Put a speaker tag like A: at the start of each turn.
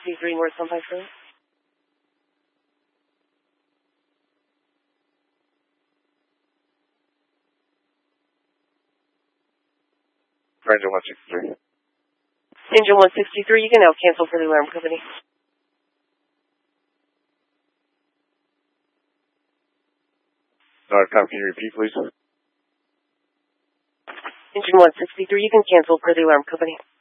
A: 163 North Sunpine Road.
B: Engine 163.
A: Engine 163, you can now cancel for the alarm company.
B: Tom, can you repeat, please?
A: Engine 163, you can cancel for the alarm company.